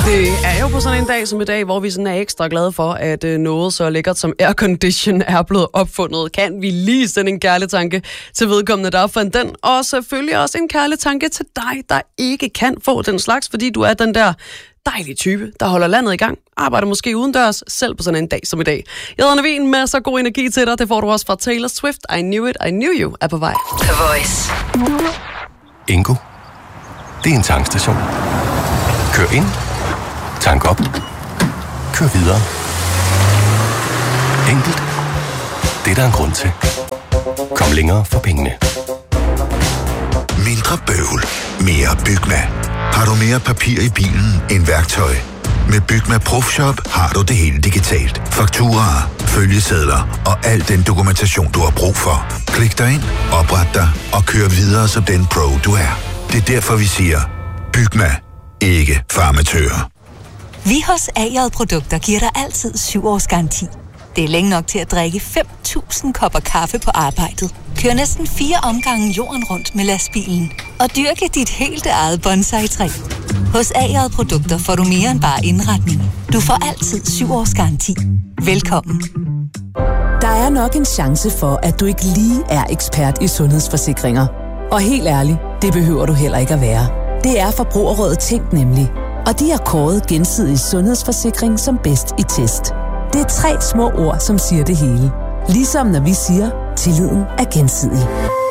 Det er jo på sådan en dag som i dag, hvor vi sådan er ekstra glade for, at noget så lækkert som aircondition er blevet opfundet. Kan vi lige sende en kærlig tanke til vedkommende, der opfandt den? Og selvfølgelig også en kærlig tanke til dig, der ikke kan få den slags, fordi du er den der dejlige type, der holder landet i gang. Arbejder måske udendørs, selv på sådan en dag som i dag. Jeg hedder Naveen, med så god energi til dig. Det får du også fra Taylor Swift. I Knew It, I Knew You er på vej. The Voice. Ingo, det er en tankstation. Kør ind. Tank op. Kør videre. Enkelt. Det er der en grund til. Kom længere for pengene. Mindre bøvl. Mere Bygma. Har du mere papir i bilen end værktøj? Med Bygma ProFshop har du det hele digitalt. Fakturaer, følgesedler og al den dokumentation, du har brug for. Klik dig ind, opret dig og kør videre som den pro, du er. Det er derfor, vi siger, Bygma. Ikke farmatører. Vi hos A-J Produkter giver dig altid 7 års garanti. Det er længe nok til at drikke 5.000 kopper kaffe på arbejdet. Kør næsten 4 omgange jorden rundt med lastbilen. Og dyrke dit helt eget bonsai-træ. Hos A-J Produkter får du mere end bare indretning. Du får altid 7 års garanti. Velkommen. Der er nok en chance for, at du ikke lige er ekspert i sundhedsforsikringer. Og helt ærligt, det behøver du heller ikke at være. Det er Forbrugerrådet Tænk nemlig. Og de har kåret Gensidig Sundhedsforsikring som bedst i test. Det er 3 små ord, som siger det hele. Ligesom når vi siger, tilliden er gensidig.